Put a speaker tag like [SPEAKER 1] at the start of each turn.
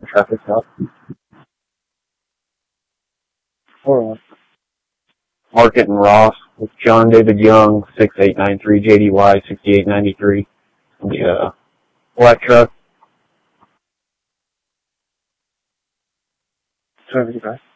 [SPEAKER 1] Traffic stop. Hold on. Market and Ross with John David Young, 6893 JDY 6893. The black truck. 75.